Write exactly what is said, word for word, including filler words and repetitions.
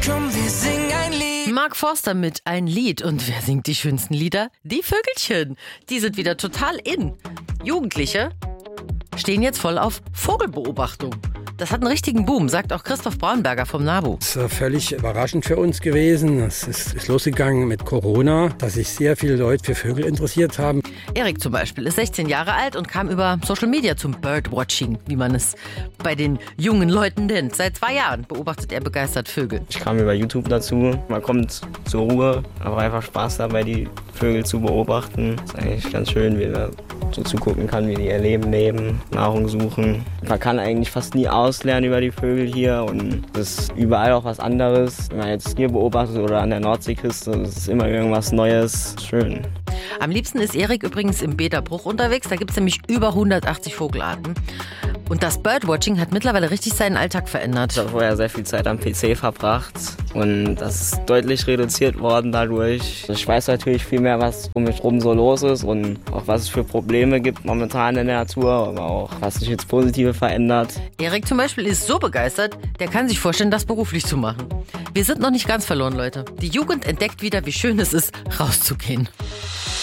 Komm, wir singen ein Lied. Mark Forster mit Ein Lied. Und wer singt die schönsten Lieder? Die Vögelchen. Die sind wieder total in. Jugendliche stehen jetzt voll auf Vogelbeobachtung. Das hat einen richtigen Boom, sagt auch Christoph Braunberger vom NABU. Das ist völlig überraschend für uns gewesen. Es ist, ist losgegangen mit Corona, dass sich sehr viele Leute für Vögel interessiert haben. Erik zum Beispiel ist sechzehn Jahre alt und kam über Social Media zum Birdwatching, wie man es bei den jungen Leuten nennt. Seit zwei Jahren beobachtet er begeistert Vögel. Ich kam über YouTube dazu. Man kommt zur Ruhe, aber einfach Spaß dabei, die Vögel zu beobachten. Das ist eigentlich ganz schön, wie man so zugucken kann, wie die ihr Leben leben, Nahrung suchen. Man kann eigentlich fast nie auslernen über die Vögel hier und es ist überall auch was anderes. Wenn man jetzt hier beobachtet oder an der Nordseeküste, es ist immer irgendwas Neues. Schön. Am liebsten ist Erik übrigens im Bederbruch unterwegs. Da gibt es nämlich über hundertachtzig Vogelarten. Und das Birdwatching hat mittlerweile richtig seinen Alltag verändert. Ich habe vorher sehr viel Zeit am P C verbracht und das ist deutlich reduziert worden dadurch. Ich weiß natürlich viel mehr, was um mich rum so los ist und auch was es für Probleme gibt momentan in der Natur, aber auch was sich jetzt Positive verändert. Erik zum Beispiel ist so begeistert, der kann sich vorstellen, das beruflich zu machen. Wir sind noch nicht ganz verloren, Leute. Die Jugend entdeckt wieder, wie schön es ist, rauszugehen.